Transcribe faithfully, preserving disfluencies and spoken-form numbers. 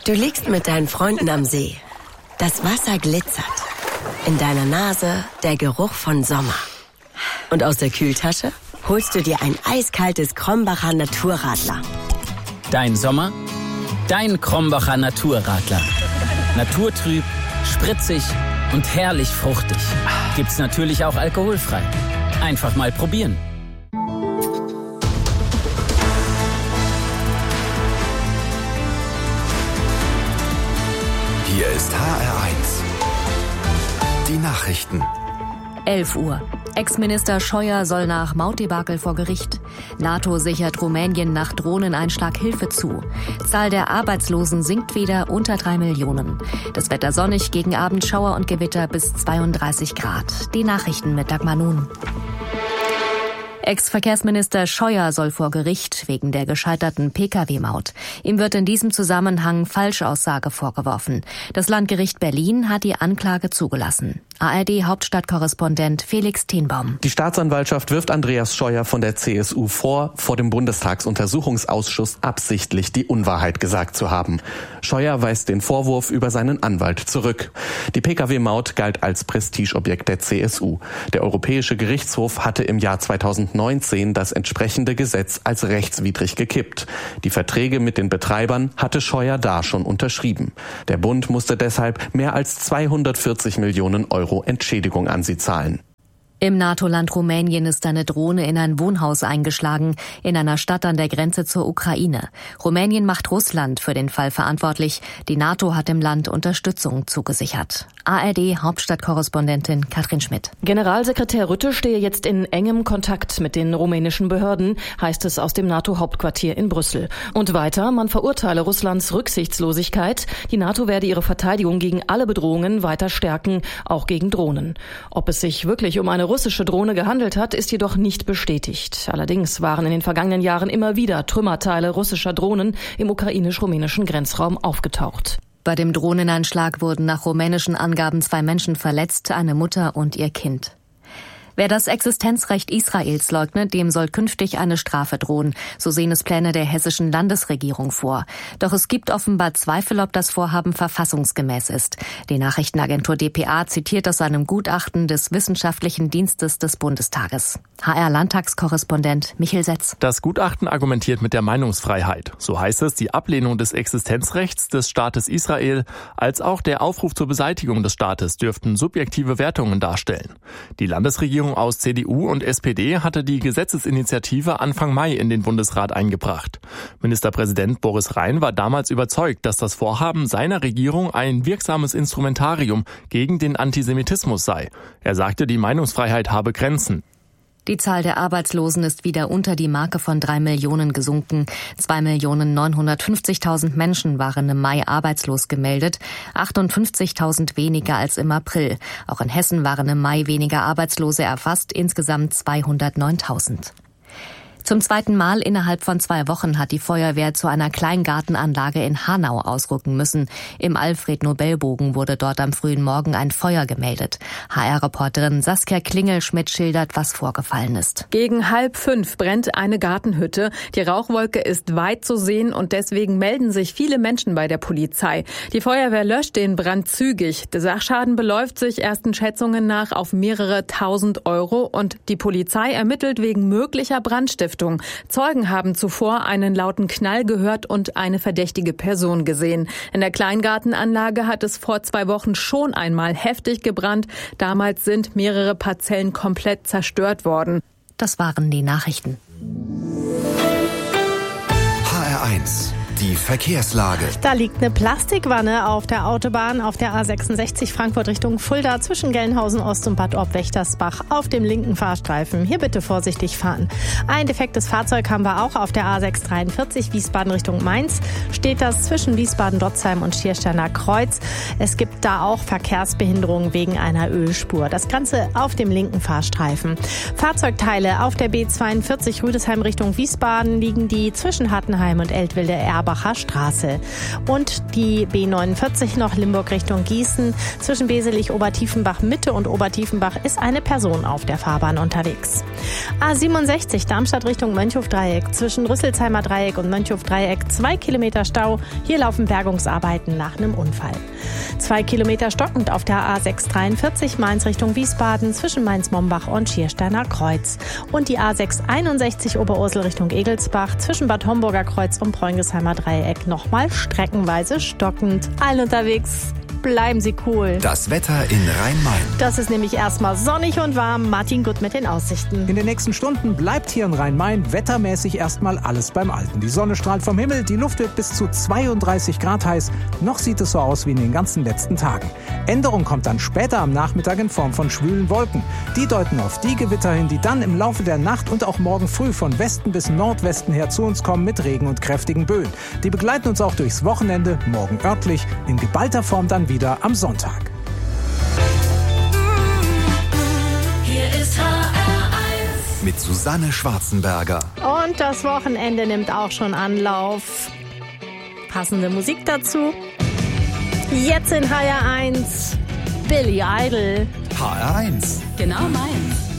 Du liegst mit deinen Freunden am See. Das Wasser glitzert. In deiner Nase der Geruch von Sommer. Und aus der Kühltasche holst du dir ein eiskaltes Krombacher Naturradler. Dein Sommer? Dein Krombacher Naturradler. Naturtrüb, spritzig und herrlich fruchtig. Gibt's natürlich auch alkoholfrei. Einfach mal probieren. Hier ist H R eins. Die Nachrichten. elf Uhr. Ex-Minister Scheuer soll nach Mautdebakel vor Gericht. NATO sichert Rumänien nach Drohneneinschlag Hilfe zu. Zahl der Arbeitslosen sinkt wieder unter drei Millionen. Das Wetter sonnig, gegen Abend Schauer und Gewitter bis zweiunddreißig Grad. Die Nachrichten mit Dagmar Nun. Ex-Verkehrsminister Scheuer soll vor Gericht wegen der gescheiterten Pkw-Maut. Ihm wird in diesem Zusammenhang Falschaussage vorgeworfen. Das Landgericht Berlin hat die Anklage zugelassen. A R D-Hauptstadtkorrespondent Felix Tenbaum. Die Staatsanwaltschaft wirft Andreas Scheuer von der C S U vor, vor dem Bundestagsuntersuchungsausschuss absichtlich die Unwahrheit gesagt zu haben. Scheuer weist den Vorwurf über seinen Anwalt zurück. Die Pkw-Maut galt als Prestigeobjekt der C S U. Der Europäische Gerichtshof hatte im Jahr zweitausendneunzehn das entsprechende Gesetz als rechtswidrig gekippt. Die Verträge mit den Betreibern hatte Scheuer da schon unterschrieben. Der Bund musste deshalb mehr als zweihundertvierzig Millionen Euro Entschädigung an sie zahlen. Im NATO-Land Rumänien ist eine Drohne in ein Wohnhaus eingeschlagen, in einer Stadt an der Grenze zur Ukraine. Rumänien macht Russland für den Fall verantwortlich. Die NATO hat dem Land Unterstützung zugesichert. A R D-Hauptstadtkorrespondentin Katrin Schmidt. Generalsekretär Rutte stehe jetzt in engem Kontakt mit den rumänischen Behörden, heißt es aus dem NATO-Hauptquartier in Brüssel. Und weiter, man verurteile Russlands Rücksichtslosigkeit. Die NATO werde ihre Verteidigung gegen alle Bedrohungen weiter stärken, auch gegen Drohnen. Ob es sich wirklich um eine russische Drohne gehandelt hat, ist jedoch nicht bestätigt. Allerdings waren in den vergangenen Jahren immer wieder Trümmerteile russischer Drohnen im ukrainisch-rumänischen Grenzraum aufgetaucht. Bei dem Drohneneinschlag wurden nach rumänischen Angaben zwei Menschen verletzt, eine Mutter und ihr Kind. Wer das Existenzrecht Israels leugnet, dem soll künftig eine Strafe drohen. So sehen es Pläne der hessischen Landesregierung vor. Doch es gibt offenbar Zweifel, ob das Vorhaben verfassungsgemäß ist. Die Nachrichtenagentur D P A zitiert aus einem Gutachten des Wissenschaftlichen Dienstes des Bundestages. H R-Landtagskorrespondent Michael Setz. Das Gutachten argumentiert mit der Meinungsfreiheit. So heißt es, die Ablehnung des Existenzrechts des Staates Israel als auch der Aufruf zur Beseitigung des Staates dürften subjektive Wertungen darstellen. Die Landesregierung aus C D U und S P D hatte die Gesetzesinitiative Anfang Mai in den Bundesrat eingebracht. Ministerpräsident Boris Rhein war damals überzeugt, dass das Vorhaben seiner Regierung ein wirksames Instrumentarium gegen den Antisemitismus sei. Er sagte, die Meinungsfreiheit habe Grenzen. Die Zahl der Arbeitslosen ist wieder unter die Marke von drei Millionen gesunken. zwei Millionen neunhundertfünfzigtausend Menschen waren im Mai arbeitslos gemeldet, achtundfünfzigtausend weniger als im April. Auch in Hessen waren im Mai weniger Arbeitslose erfasst, insgesamt zweihundertneuntausend. Zum zweiten Mal innerhalb von zwei Wochen hat die Feuerwehr zu einer Kleingartenanlage in Hanau ausrücken müssen. Im Alfred-Nobel-Bogen wurde dort am frühen Morgen ein Feuer gemeldet. H R-Reporterin Saskia Klingelschmidt schildert, was vorgefallen ist. Gegen halb fünf brennt eine Gartenhütte. Die Rauchwolke ist weit zu sehen und deswegen melden sich viele Menschen bei der Polizei. Die Feuerwehr löscht den Brand zügig. Der Sachschaden beläuft sich ersten Schätzungen nach auf mehrere tausend Euro und die Polizei ermittelt wegen möglicher Brandstiftung. Zeugen haben zuvor einen lauten Knall gehört und eine verdächtige Person gesehen. In der Kleingartenanlage hat es vor zwei Wochen schon einmal heftig gebrannt. Damals sind mehrere Parzellen komplett zerstört worden. Das waren die Nachrichten. H R eins. Die Verkehrslage. Da liegt eine Plastikwanne auf der Autobahn auf der A sechsundsechzig Frankfurt Richtung Fulda zwischen Gelnhausen Ost und Bad Orb-Wächtersbach auf dem linken Fahrstreifen. Hier bitte vorsichtig fahren. Ein defektes Fahrzeug haben wir auch auf der A sechshundertdreiundvierzig Wiesbaden Richtung Mainz. Steht das zwischen Wiesbaden-Dotzheim und Schiersteiner Kreuz. Es gibt da auch Verkehrsbehinderungen wegen einer Ölspur. Das Ganze auf dem linken Fahrstreifen. Fahrzeugteile auf der B zweiundvierzig Rüdesheim Richtung Wiesbaden liegen die zwischen Hattenheim und Eltville-Erben Marbacher Straße. Und die B neunundvierzig noch Limburg Richtung Gießen. Zwischen Beselich, Obertiefenbach Mitte und Obertiefenbach ist eine Person auf der Fahrbahn unterwegs. A siebenundsechzig Darmstadt Richtung Mönchhof-Dreieck. Zwischen Rüsselsheimer Dreieck und Mönchhof-Dreieck zwei Kilometer Stau. Hier laufen Bergungsarbeiten nach einem Unfall. Zwei Kilometer stockend auf der A sechshundertdreiundvierzig Mainz Richtung Wiesbaden zwischen Mainz-Mombach und Schiersteiner Kreuz. Und die A sechshunderteinundsechzig Oberursel Richtung Egelsbach zwischen Bad Homburger Kreuz und Preungersheimer Dreieck nochmal streckenweise stockend. Allen unterwegs. Bleiben Sie cool. Das Wetter in Rhein-Main. Das ist nämlich erstmal sonnig und warm. Martin Gutt mit den Aussichten. In den nächsten Stunden bleibt hier in Rhein-Main wettermäßig erstmal alles beim Alten. Die Sonne strahlt vom Himmel, die Luft wird bis zu zweiunddreißig Grad heiß. Noch sieht es so aus wie in den ganzen letzten Tagen. Änderung kommt dann später am Nachmittag in Form von schwülen Wolken. Die deuten auf die Gewitter hin, die dann im Laufe der Nacht und auch morgen früh von Westen bis Nordwesten her zu uns kommen mit Regen und kräftigen Böen. Die begleiten uns auch durchs Wochenende, morgen örtlich, in geballter Form dann wieder wieder am Sonntag. Hier ist H R eins mit Susanne Schwarzenberger. Und das Wochenende nimmt auch schon Anlauf. Passende Musik dazu. Jetzt in H R eins Billy Idol. H R eins. Genau meins.